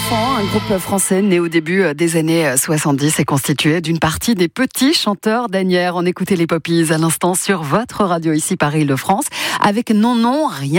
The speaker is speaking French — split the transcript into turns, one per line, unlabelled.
Enfants, un groupe français né au début des années 70 et constitué d'une partie des petits chanteurs d'Asnières. On écoutait les Poppies à l'instant sur votre radio ici par Île-de-France avec Non, non, rien.